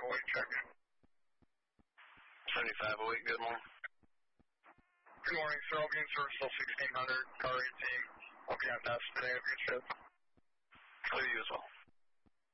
a week check-in. 75 a week, good morning. Good morning, sir. I'll be in service till 1600, car 18. I'll be on task today. Have a good shift. Oh, you as well.